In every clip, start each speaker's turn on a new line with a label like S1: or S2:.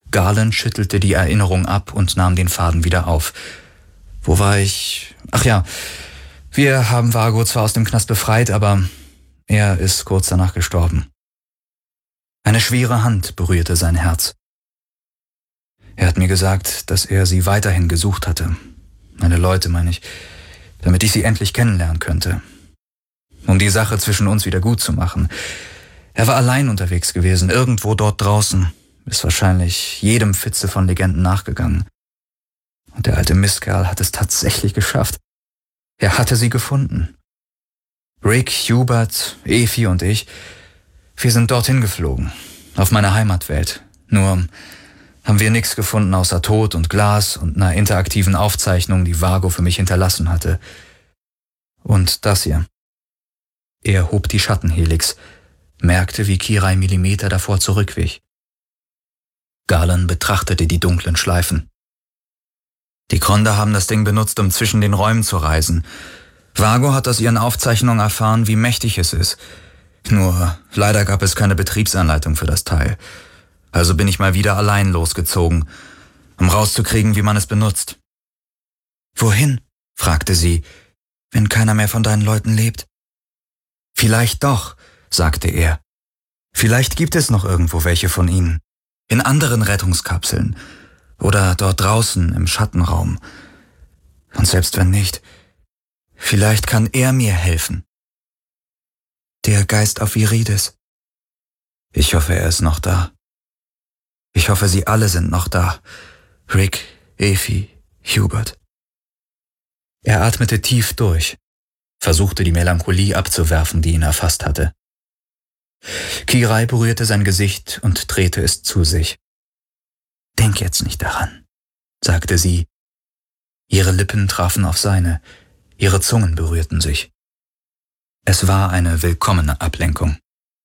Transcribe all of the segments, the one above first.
S1: Garland schüttelte die Erinnerung ab und nahm den Faden wieder auf. Wo war ich? Ach ja, wir haben Vago zwar aus dem Knast befreit, aber er ist kurz danach gestorben. Eine schwere Hand berührte sein Herz. Er hat mir gesagt, dass er sie weiterhin gesucht hatte. Meine Leute, meine ich, damit ich sie endlich kennenlernen könnte. Um die Sache zwischen uns wieder gut zu machen. Er war allein unterwegs gewesen, irgendwo dort draußen, ist wahrscheinlich jedem Fitze von Legenden nachgegangen. Und der alte Mistkerl hat es tatsächlich geschafft. Er hatte sie gefunden. Rick, Hubert, Efi und ich, wir sind dorthin geflogen, auf meine Heimatwelt. Nur haben wir nichts gefunden außer Tod und Glas und einer interaktiven Aufzeichnung, die Vago für mich hinterlassen hatte. Und das hier. Er hob die Schattenhelix, merkte, wie Kirai Millimeter davor zurückwich. Garland betrachtete die dunklen Schleifen. Die Kronda haben das Ding benutzt, um zwischen den Räumen zu reisen. Vago hat aus ihren Aufzeichnungen erfahren, wie mächtig es ist. Nur leider gab es keine Betriebsanleitung für das Teil. Also bin ich mal wieder allein losgezogen, um rauszukriegen, wie man es benutzt. »Wohin?« fragte sie, »wenn keiner mehr von deinen Leuten lebt?« »Vielleicht doch«, sagte er. »Vielleicht gibt es noch irgendwo welche von ihnen. In anderen Rettungskapseln. Oder dort draußen im Schattenraum. Und selbst wenn nicht, vielleicht kann er mir helfen. Der Geist auf Viridis. Ich hoffe, er ist noch da. Ich hoffe, sie alle sind noch da. Rick, Efi, Hubert.« Er atmete tief durch, versuchte die Melancholie abzuwerfen, die ihn erfasst hatte. Kirai berührte sein Gesicht und drehte es zu sich. »Denk jetzt nicht daran«, sagte sie. Ihre Lippen trafen auf seine, ihre Zungen berührten sich. Es war eine willkommene Ablenkung.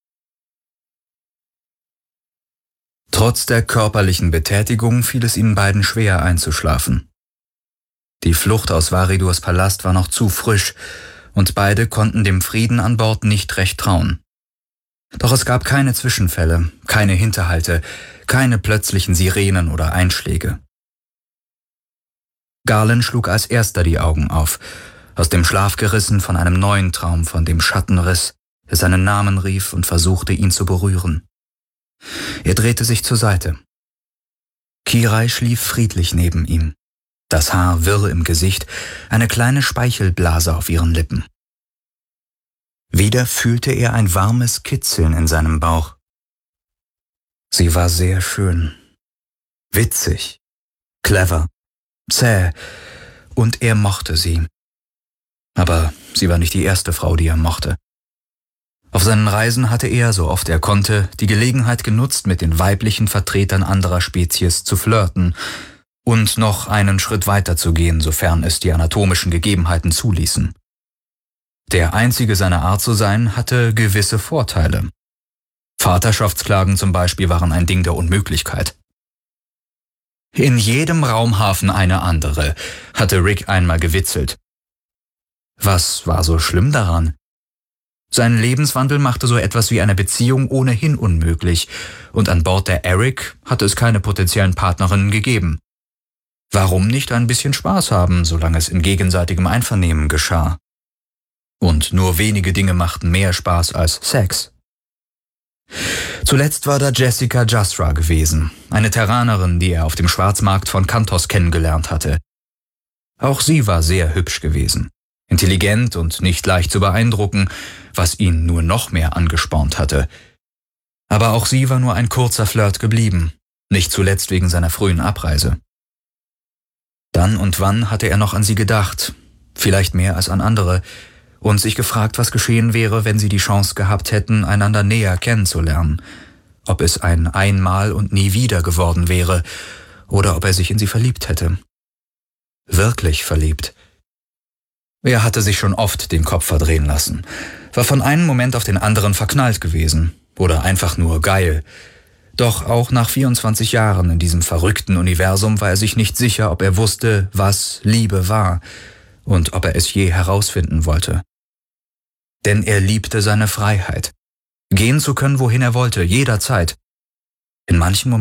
S1: Trotz der körperlichen Betätigung fiel es ihnen beiden schwer einzuschlafen. Die Flucht aus Varidurs Palast war noch zu frisch und beide konnten dem Frieden an Bord nicht recht trauen. Doch es gab keine Zwischenfälle, keine Hinterhalte, keine plötzlichen Sirenen oder Einschläge. Garland schlug als erster die Augen auf, aus dem Schlaf gerissen von einem neuen Traum, von dem Schattenriss, der seinen Namen rief und versuchte, ihn zu berühren. Er drehte sich zur Seite. Kirai schlief friedlich neben ihm, das Haar wirr im Gesicht, eine kleine Speichelblase auf ihren Lippen. Wieder fühlte er ein warmes Kitzeln in seinem Bauch. Sie war sehr schön, witzig, clever, zäh, und er mochte sie. Aber sie war nicht die erste Frau, die er mochte. Auf seinen Reisen hatte er, so oft er konnte, die Gelegenheit genutzt, mit den weiblichen Vertretern anderer Spezies zu flirten und noch einen Schritt weiter zu gehen, sofern es die anatomischen Gegebenheiten zuließen. Der einzige seiner Art zu sein, hatte gewisse Vorteile. Vaterschaftsklagen zum Beispiel waren ein Ding der Unmöglichkeit. In jedem Raumhafen eine andere, hatte Rick einmal gewitzelt. Was war so schlimm daran? Sein Lebenswandel machte so etwas wie eine Beziehung ohnehin unmöglich, und an Bord der Eric hatte es keine potenziellen Partnerinnen gegeben. Warum nicht ein bisschen Spaß haben, solange es in gegenseitigem Einvernehmen geschah? Und nur wenige Dinge machten mehr Spaß als Sex. Zuletzt war da Jessica Jasra gewesen, eine Terranerin, die er auf dem Schwarzmarkt von Kantos kennengelernt hatte. Auch sie war sehr hübsch gewesen, intelligent und nicht leicht zu beeindrucken, was ihn nur noch mehr angespornt hatte. Aber auch sie war nur ein kurzer Flirt geblieben, nicht zuletzt wegen seiner frühen Abreise. Dann und wann hatte er noch an sie gedacht, vielleicht mehr als an andere, und sich gefragt, was geschehen wäre, wenn sie die Chance gehabt hätten, einander näher kennenzulernen, ob es ein Einmal und nie wieder geworden wäre, oder ob er sich in sie verliebt hätte. Wirklich verliebt. Er hatte sich schon oft den Kopf verdrehen lassen, war von einem Moment auf den anderen verknallt gewesen, oder einfach nur geil. Doch auch nach 24 Jahren in diesem verrückten Universum war er sich nicht sicher, ob er wusste, was Liebe war, und ob er es je herausfinden wollte. Denn er liebte seine Freiheit. Gehen zu können, wohin er wollte, jederzeit. In manchen